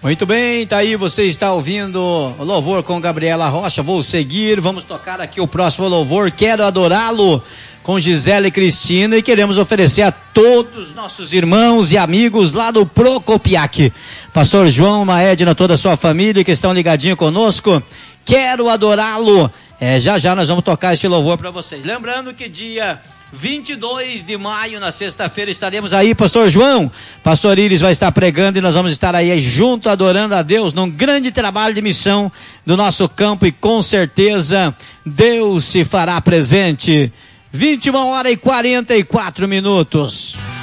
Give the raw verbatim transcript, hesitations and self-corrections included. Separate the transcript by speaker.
Speaker 1: Muito bem, tá aí, você está ouvindo o louvor com Gabriela Rocha. Vou seguir, vamos tocar aqui o próximo louvor, Quero Adorá-lo, com Gisele e Cristina, e queremos oferecer a todos os nossos irmãos e amigos lá do Procopiac, pastor João, Maedna, toda a sua família que estão ligadinho conosco. Quero Adorá-lo. É, já já nós vamos tocar este louvor para vocês. Lembrando que dia vinte e dois de maio, na sexta-feira, estaremos aí, pastor João, pastor Iris vai estar pregando e nós vamos estar aí junto, adorando a Deus, num grande trabalho de missão do nosso campo, e com certeza Deus se fará presente. vinte e uma horas e quarenta e quatro minutos.